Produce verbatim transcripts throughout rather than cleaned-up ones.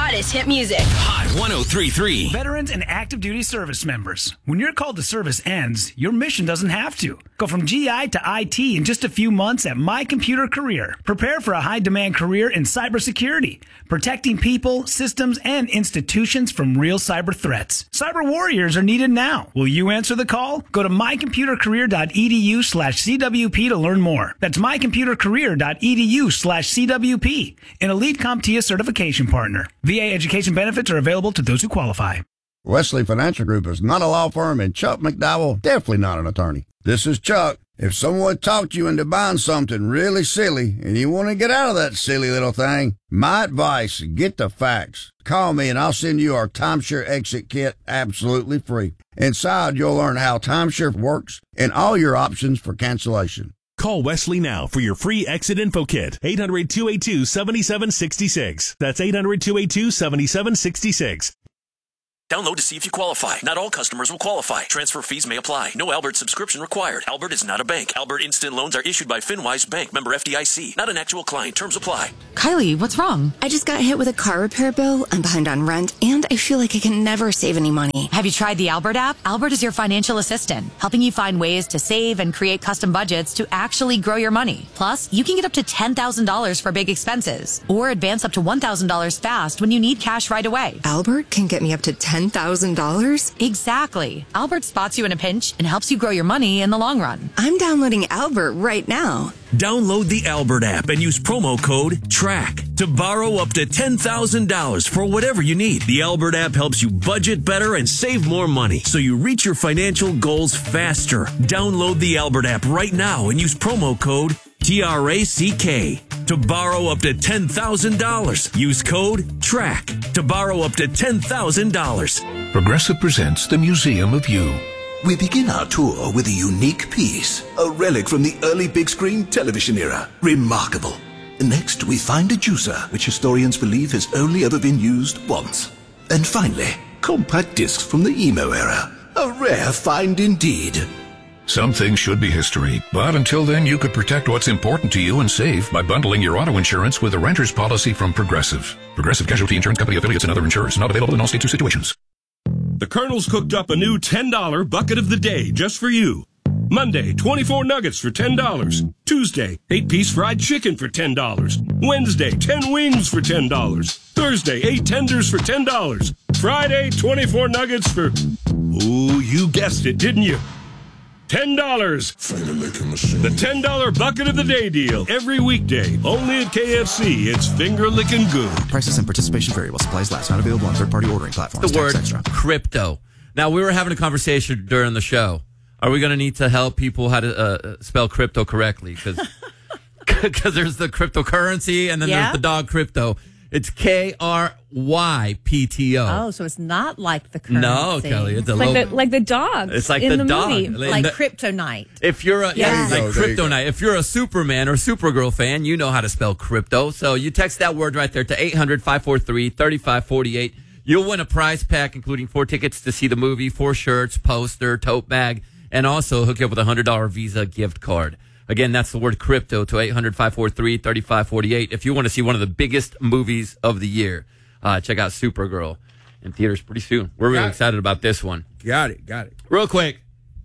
hottest hit music. Hot one oh three point three. Veterans and active duty service members. When your call to service ends, your mission doesn't have to. Go from G I to I T in just a few months at My Computer Career. Prepare for a high-demand career in cybersecurity, protecting people, systems, and institutions from real cyber threats. Cyber warriors are needed now. Will you answer the call? Go to mycomputercareer.edu slash CWP to learn more. That's mycomputercareer.edu slash CWP, an Elite CompTIA certification partner. V A education benefits are available to those who qualify. Wesley Financial Group is not a law firm, and Chuck McDowell definitely not an attorney. This is Chuck. If someone talked you into buying something really silly and you want to get out of that silly little thing, my advice, get the facts. Call me and I'll send you our timeshare exit kit absolutely free. Inside, you'll learn how timeshare works and all your options for cancellation. Call Wesley now for your free exit info kit. eight hundred, two eight two, seven seven six six. That's eight hundred, two eight two, seven seven six six. Download to see if you qualify. Not all customers will qualify. Transfer fees may apply. No Albert subscription required. Albert is not a bank. Albert Instant Loans are issued by FinWise Bank, member F D I C. Not an actual client. Terms apply. Kylie, what's wrong? I just got hit with a car repair bill. I'm behind on rent, and I feel like I can never save any money. Have you tried the Albert app? Albert is your financial assistant, helping you find ways to save and create custom budgets to actually grow your money. Plus, you can get up to ten thousand dollars for big expenses, or advance up to one thousand dollars fast when you need cash right away. Albert can get me up to ten thousand dollars? Exactly. Albert spots you in a pinch and helps you grow your money in the long run. I'm downloading Albert right now. Download the Albert app and use promo code TRACK to borrow up to ten thousand dollars for whatever you need. The Albert app helps you budget better and save more money so you reach your financial goals faster. Download the Albert app right now and use promo code T R A C K to borrow up to ten thousand dollars. Use code TRACK to borrow up to ten thousand dollars. Progressive presents the Museum of You. We begin our tour with a unique piece, a relic from the early big screen television era. Remarkable. Next, we find a juicer, which historians believe has only ever been used once. And finally, compact discs from the emo era. A rare find indeed. Some things should be history, but until then you could protect what's important to you and save by bundling your auto insurance with a renter's policy from Progressive. Progressive Casualty Insurance Company affiliates and other insurers. Not available in all states or situations. The Colonel's cooked up a new ten dollar bucket of the day just for you. Monday, twenty-four nuggets for ten dollars. Tuesday, eight piece fried chicken for ten dollars. Wednesday, ten wings for ten dollars. Thursday, eight tenders for ten dollars. Friday, twenty-four nuggets for... Oh, you guessed it, didn't you? ten dollars. The ten dollar bucket of the day deal. Every weekday. Only at K F C. It's finger licking good. Prices and participation vary while supplies last. Not available on third-party ordering platforms. The word extra. crypto. Now, we were having a conversation during the show. Are we going to need to help people how to uh, spell crypto correctly? Because there's the cryptocurrency and then Yeah. there's the dog crypto. It's K R Y P T O. Oh, so it's not like the currency. No, Kelly, it's a like low- the like the dog. It's like in the the, dog. movie. Like the- kryptonite. If you're a yeah, Yeah. like Oh, there you go. kryptonite. If you're a Superman or Supergirl fan, you know how to spell crypto. So you text that word right there to eight hundred, five four three, three five four eight. You'll win a prize pack, including four tickets to see the movie, four shirts, poster, tote bag, and also hook you up with a one hundred dollars Visa gift card. Again, that's the word crypto to eight hundred, five four three, three five four eight. If you want to see one of the biggest movies of the year, uh, check out Supergirl in theaters pretty soon. We're really Got it. excited about this one. Got it, got it. Real quick,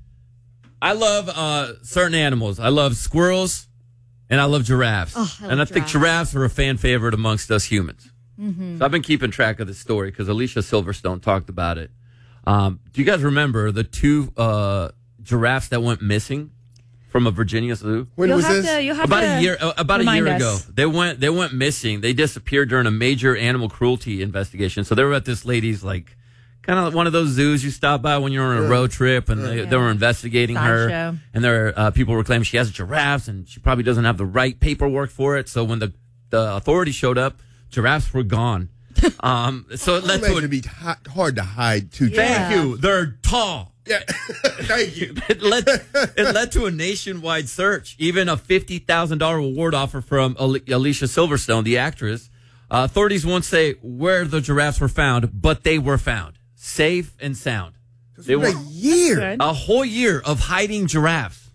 I love uh, certain animals. I love squirrels, and I love giraffes. Oh, I love and I think giraffes. giraffes are a fan favorite amongst us humans. Mm-hmm. So I've been keeping track of this story because Alicia Silverstone talked about it. Um, do you guys remember the two uh, giraffes that went missing from a Virginia zoo? When You'll was have this? to- you'll have about to a year. Uh, about a remind year us. ago, they went. They went missing. They disappeared during a major animal cruelty investigation. So they were at this lady's like, kind of one of those zoos you stop by when you're on a Yeah. road trip, and they, Yeah. they were investigating her. Sideshow. And there, uh, people were claiming she has giraffes, and she probably doesn't have the right paperwork for it. So when the the authorities showed up, giraffes were gone. Um, so it led to It'd a, be hi- hard to hide two. thank Yeah. you. They're tall. Yeah, thank you. It led it led to a nationwide search, even a fifty thousand dollar reward offer from Ali- Alicia Silverstone, the actress. Uh, authorities won't say where the giraffes were found, but they were found, safe and sound. They For were a year. Good. a whole year of hiding giraffes.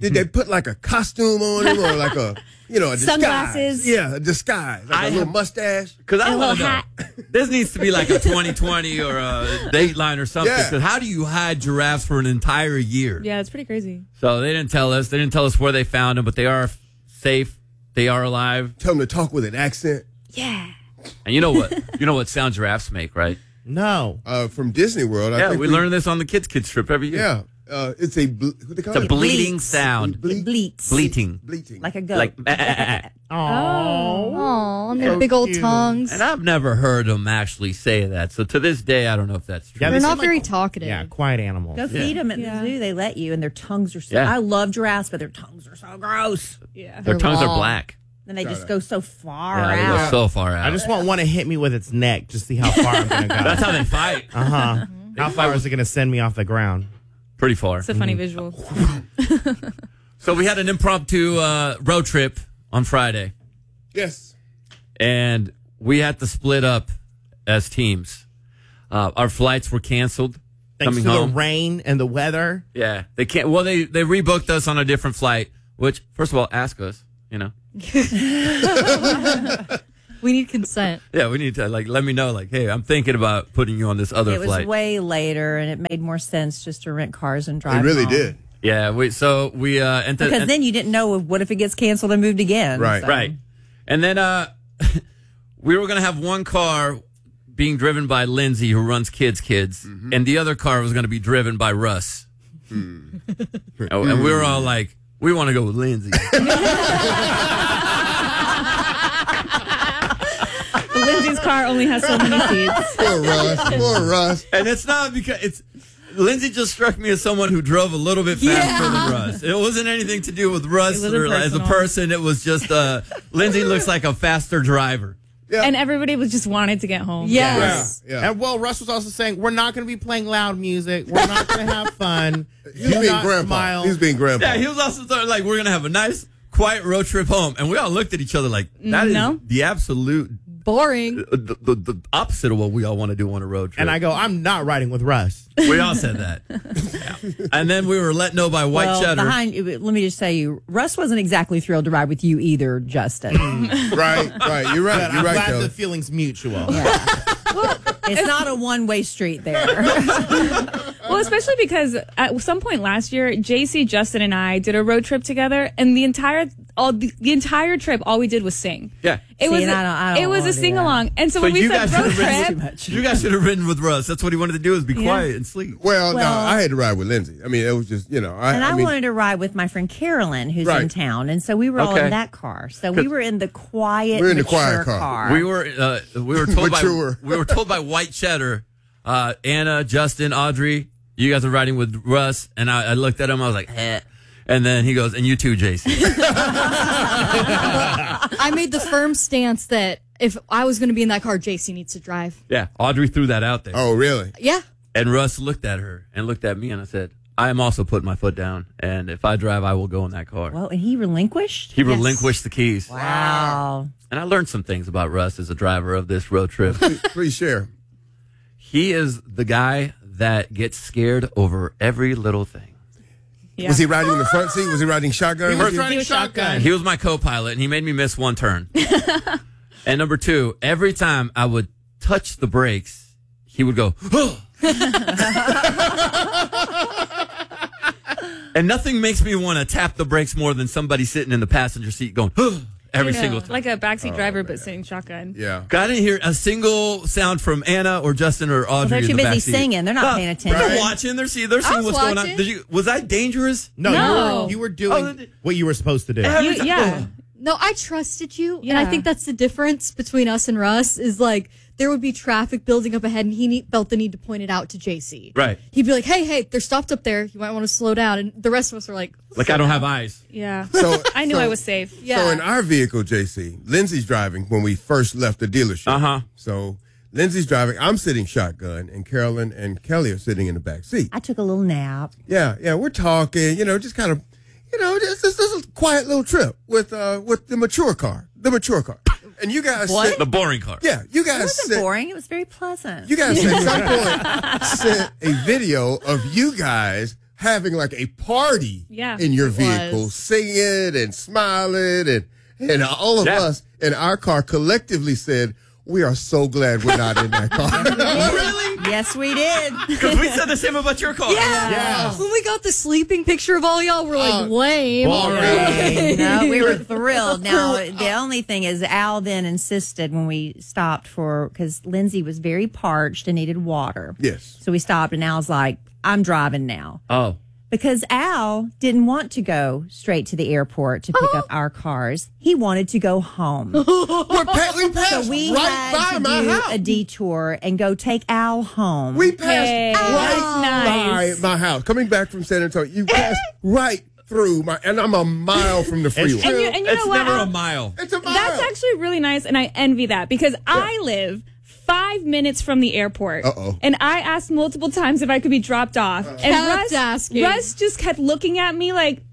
Did they put like a costume on him or like a, you know, a disguise? Sunglasses. Yeah, a disguise. Like I a little have- mustache. Because I And a want to little know. hat. This needs to be like a twenty twenty or a Dateline or something. Yeah. Because how do you hide giraffes for an entire year? Yeah, it's pretty crazy. So they didn't tell us. They didn't tell us where they found them, but they are safe. They are alive. Tell him to talk with an accent. Yeah. And you know what? You know what sound giraffes make, right? No. Uh, from Disney World. I Yeah, think we, learn this on the Kids Kids trip every year. Yeah. Uh, it's a, ble- what they call It's a it? bleating bleats. sound. It bleats. Bleating. Bleating. Like a goat. Like, Oh. Oh, and their big old cute. tongues. and I've never heard them actually say that. So to this day, I don't know if that's true. Yeah, They're they not seem very like- talkative. Yeah, quiet animals. Go feed them at Yeah. the zoo. They let you, and their tongues are so. Yeah. I love giraffes, but their tongues are so gross. Yeah. Their They're tongues are long. black. And they just go so far Yeah, they out. go so far out. I just want one to hit me with its neck, just see how far I'm going to go. That's how they fight. Uh huh. How far is it going to send me off the ground? Pretty far. It's a funny visual. So we had an impromptu uh, road trip on Friday, Yes. and we had to split up as teams. Uh, our flights were canceled. Thanks coming to home. the rain and the weather. Yeah, they can't. Well, they they rebooked us on a different flight. Which, first of all, ask us. You know. We need consent. Yeah, we need to like let me know. Like, hey, I'm thinking about putting you on this other It was flight. way later, and it made more sense just to rent cars and drive. It really home. did. Yeah, we so we uh and th- Because and- then you didn't know what if it gets canceled and moved again. Right. so. right, and then uh we were gonna have one car being driven by Lindsay, who runs Kids Kids, Mm-hmm. and the other car was gonna be driven by Russ. Hmm. Oh, and we were all like, we want to go with Lindsay. Lindsay's car only has so many seats. Poor Russ. Poor Russ. And it's not because it's Lindsay just struck me as someone who drove a little bit faster than Russ. It wasn't anything to do with Russ It wasn't or as a personal. person. It was just uh, Lindsay looks like a faster driver. Yeah. And everybody was just wanted to get home. Yes. Yeah. And well, Russ was also saying, we're not going to be playing loud music. We're not going to have fun. He was Do being not grandpa. smile. He was being grandpa. Yeah, he was also th- like, we're gonna have a nice, quiet road trip home, and we all looked at each other like that is No. the absolute Boring. uh, the, the, the opposite of what we all want to do on a road trip. And I go, I'm not riding with Russ. we all said that. Yeah. And then we were let know by White Well, Cheddar. behind, let me just say you, Russ wasn't exactly thrilled to ride with you either, Justin. Right, right. You're right. But You're I'm right, glad Kelly. the feeling's mutual. It's not a one-way street there. Well, especially because at some point last year, J C, Justin, and I did a road trip together, and the entire all the, the entire trip, all we did was sing. Yeah. It See, was and a, I don't- I don't it was wanna a do sing along, and so, So when we you said guys road should have trip, ridden. You guys should have ridden with Russ. That's what he wanted to do is be Yeah. quiet and sleep. Well, Well- no, I had to ride with Lindsay. I mean, it was just, you know. I, and I, I mean, wanted to ride with my friend Carolyn, who's Right. in town, and so we were all Okay. in that car. So we were in the quiet, We're in the mature quiet car. We were uh, we were told by Mature. we were told by White Cheddar, uh, Anna, Justin, Audrey, you guys are riding with Russ, and I, I looked at him. I was like, eh. And then he goes, and you too, J C. I made the firm stance that if I was going to be in that car, J C needs to drive. Yeah, Audrey threw that out there. Oh, really? Yeah. And Russ looked at her and looked at me, and I said, I am also putting my foot down, and if I drive, I will go in that car. Well, and he relinquished? He relinquished the keys. Wow. And I learned some things about Russ as a driver of this road trip. Please share. He is the guy that gets scared over every little thing. Yeah. Was he riding in the front seat? Was he riding shotgun? He was with you? riding was shotgun. shotgun. He was my co-pilot, and he made me miss one turn. And number two, every time I would touch the brakes, he would go, oh! And nothing makes me want to tap the brakes more than somebody sitting in the passenger seat going, oh! Every Yeah, single time. like a backseat driver, but sitting shotgun. Yeah. I didn't hear a single sound from Anna or Justin or Audrey. they're in too the busy backseat. singing. They're not No, paying attention. They're Right. watching. They're seeing. They're seeing was what's going on. watching. Did you? Was I dangerous? No, No. You, were, you were doing Oh, what you were supposed to do. Every You, time- yeah. No, I trusted you. And Yeah. I think that's the difference between us and Russ is like there would be traffic building up ahead and he need, felt the need to point it out to J C. Right. He'd be like, hey, hey, they're stopped up there. You might want to slow down. And the rest of us are like, Like I don't have eyes. Yeah. So I knew so- I was safe. yeah. So in our vehicle, J C, Lindsay's driving when we first left the dealership. Uh-huh. So Lindsay's driving. I'm sitting shotgun, and Carolyn and Kelly are sitting in the back seat. I took a little nap. Yeah, yeah, we're talking. You know, just kind of, you know, just this is a quiet little trip with uh with the mature car, the mature car, and you guys. What? Sit, The boring car. yeah, you It guys. wasn't Sit, boring. It was very pleasant. you guys at some point sent a video of you guys having like a party Yeah, in your it vehicle, was. singing and smiling, and and all of Yeah. us in our car collectively said, "We are so glad we're not in that car." Really? Yes, we did. Because we said the same about your car. Yeah. Yes. When we got the sleeping picture of all y'all, we're like, Oh, lame. boring. No, we were thrilled. Now, the only thing is, Al then insisted when we stopped for, because Lindsay was very parched and needed water. Yes. So we stopped, and Al's like, I'm driving now. Oh. Because Al didn't want to go straight to the airport to pick up our cars. He wanted to go home. We're pa- we passed So we right had by to my do house. a detour and go take Al home. We passed Hey, right nice. by my house. Coming back from San Antonio, you passed right through my, and I'm a mile from the freeway. And you, and you It's know what? never a Al? mile. It's a mile. That's actually really nice, and I envy that because I live five minutes from the airport. Uh-oh. And I asked multiple times if I could be dropped off. And Kept Russ, asking. Russ just kept looking at me like,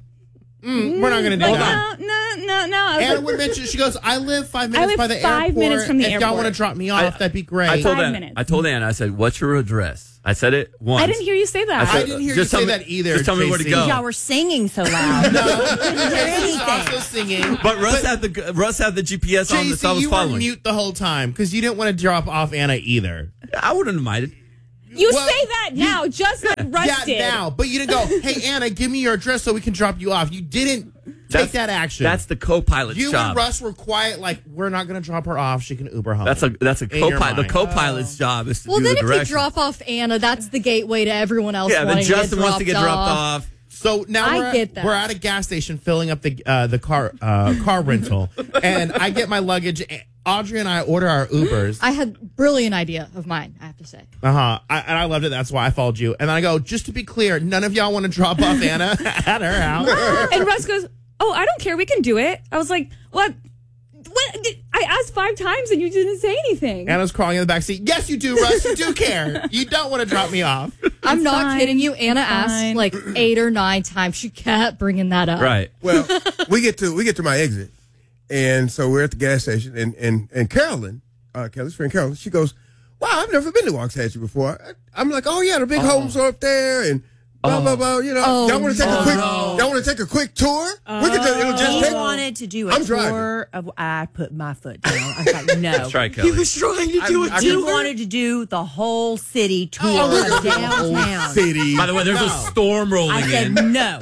Mm, we're not going to do like that. no, no, no, no. I was Anna like, would mention, she goes, I live five I minutes live by the five airport. minutes from the if y'all airport. want to drop me off, that'd be great. I told Five Anna, minutes. I told Anna, I said, what's your address? I said it once. I didn't hear you say that. I, said, I didn't hear just you tell say me- that either, Just tell me where to J C. go. Y'all were singing so loud. No, Couldn't hear Jason's anything. also singing. But Russ had the Russ had the G P S on, J so I C, was you were following. mute the whole time because you didn't want to drop off Anna either. I wouldn't have minded. You Well, say that now, just like Russ Yeah, did. now. But you didn't go, hey, Anna, give me your address so we can drop you off. You didn't take That's- that action. That's the co-pilot's you job. and Russ were quiet, like, we're not going to drop her off. She can Uber home. That's a that's a In your co-pilot. The mind. co-pilot's job is to Well, do then the if you direction. drop off Anna, that's the gateway to everyone else yeah, then wanting Justin to get wants to get dropped off. So now I we're, get that. we're at a gas station filling up the uh, the car uh, car rental, and I get my luggage. Audrey and I order our Ubers. I had a brilliant idea of mine, I have to say. Uh huh. I, and I loved it. That's why I followed you. And then I go, just to be clear, none of y'all want to drop off Anna at her house. And Russ goes, oh, I don't care. We can do it. I was like, what? What? I asked five times and you didn't say anything. Anna's crawling in the back seat. Yes, you do, Russ. You do care. You don't want to drop me off. I'm not fine. kidding you. Anna Fine. asked like eight or nine times. She kept bringing that up. Right. Well, we get to we get to my exit, and so we're at the gas station, and and and Carolyn, uh, Kelly's friend Carolyn, she goes, "Wow, I've never been to Waxahachie before." I, I'm like, "Oh yeah, the big homes are up there, and blah blah blah." You know, Oh, y'all want to take no. a quick? Y'all want to take a quick tour? we can just, it'll just He take. wanted to do a I'm driving. tour of. I put my foot down. I was like, no. That's right, Kelly. trying to do I- He I- wanted to do the whole city tour Oh, of downtown. City. By the way, there's a storm rolling I said in. no.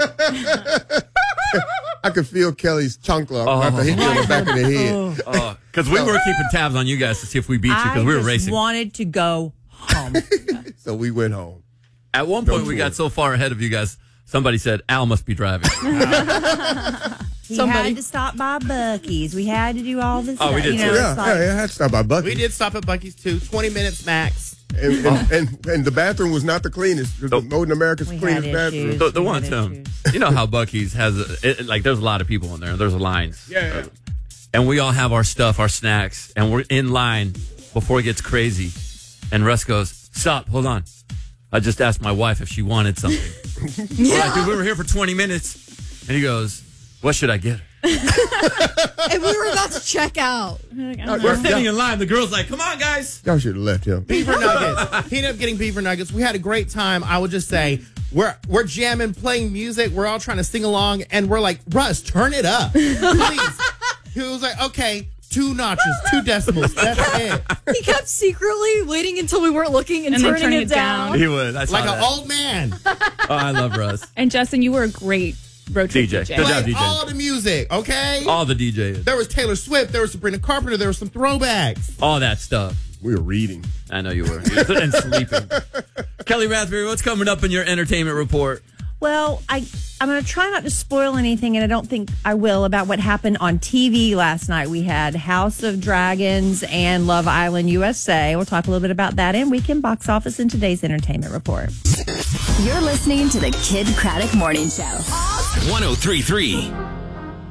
I could feel Kelly's chancla Oh. after hitting you on the back of the head. Because we were keeping tabs on you guys to see if we beat you I because we were just racing. wanted to go home. So we went home. At one point, we got so far ahead of you guys, somebody said, Al must be driving. He Somebody- had to stop by Buc-ee's. We had to do all this Oh, we stuff. did You know, too. Yeah, it's like, yeah, yeah, I had to stop by Bucky. We did stop at Buc-ee's too. twenty minutes max. And, and, and, and the bathroom was not the cleanest. The Mode in America's We cleanest had bathroom. issues. the the We one, had Tim, issues. you know how Buc-ee's has, a, it, like, there's a lot of people in there. There's lines. Yeah. And we all have our stuff, our snacks, and we're in line before it gets crazy. And Russ goes, stop, hold on. I just asked my wife if she wanted something. We're like, dude, we were here for twenty minutes. And he goes, what should I get her? And we were about to check out. We're standing in line. The girl's like, come on, guys. Y'all should have left him. Beaver nuggets. He ended up getting beaver nuggets. We had a great time. I would just say we're we're jamming, playing music. We're all trying to sing along, and we're like, Russ, turn it up, please. He was like, okay, two notches, two decimals. That's it. He kept secretly waiting until we weren't looking and, And then turning, turning it it down. down. He would. I saw Like that. an old man. Oh, I love Russ. And Justin, you were a great road trip D J. D J. Good job, Played D J. all the music, okay? All the D Js. There was Taylor Swift. There was Sabrina Carpenter. There was some throwbacks. All that stuff. We were reading. I know you were. And sleeping. Kelly Raspberry, what's coming up in your entertainment report? Well, I, I'm going to try not to spoil anything, and I don't think I will, about what happened on T V last night. We had House of Dragons and Love Island U S A. We'll talk a little bit about that and weekend box office in today's entertainment report. You're listening to the Kid Craddock Morning Show. one oh three point three